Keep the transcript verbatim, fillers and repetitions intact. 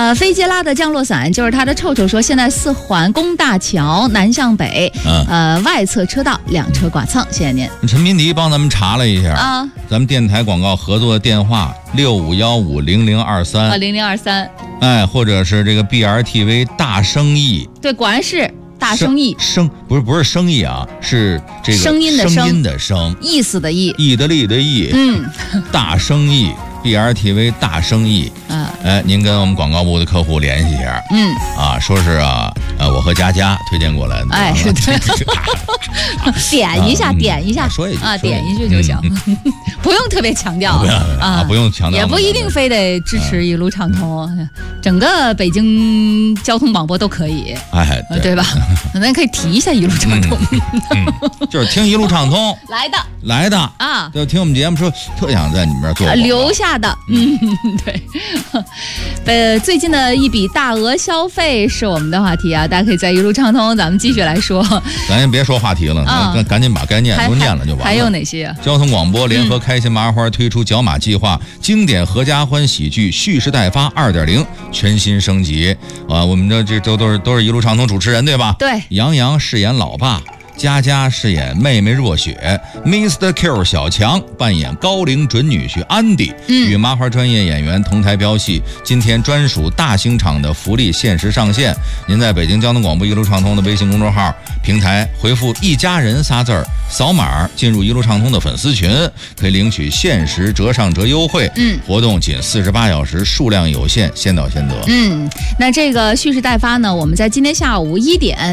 呃，飞机拉的降落伞就是它的臭臭说，现在四环工大桥南向北，嗯、呃，外侧车道两车剐蹭，谢谢您。 陈民迪帮咱们查了一下啊， 咱们电台广告合作的电话六五幺五零零二三啊，零零二三， 哎，或者是这个 B R T V 大生意， 对，果然是。大生意生不是不是生意啊，是这个声音的声， 声音的声， 意思的意， 意大利的意， 嗯， 大生意 B R T V 大生意， 啊， 哎，您跟我们广告部的客户联系一下， 嗯， 啊，说是啊，呃，我和佳佳推荐过来的， 哎，点一下，点一下， 说一句啊，点一句就行，不用特别强调啊，不用强调， 也不一定非得支持一路畅通，整个北京交通广播都可以， 哎， 对吧？咱可以提一下一路畅通， 就是听一路畅通来的， 来的啊， 就听我们节目说，特想在你们这儿做留下的，嗯，对。呃，最近的一笔大额消费是我们的话题啊，大家可以在一路畅通，咱们继续来说。 咱也别说话题了，啊、赶赶紧把该念都念了就完了。 还有哪些、啊？ 交通广播联合开心麻花推出角马计划，嗯、经典合家欢喜剧蓄势待发 二点零 全新升级啊！我们这这都都是都是一路畅通主持人对吧？ 对， 杨洋饰演老爸。佳佳饰演妹妹若雪 ，Mister Q 小强扮演高龄准女婿安迪，与麻花专业演员同台飙戏。今天专属大兴场的福利限时上线，您在北京交通广播一路畅通的微信公众号平台回复“一家人”仨字儿，扫码进入一路畅通的粉丝群，可以领取限时折上折优惠。嗯，活动仅四十八小时，数量有限，先到先得。 嗯，那这个蓄势待发呢，我们在今天下午一点。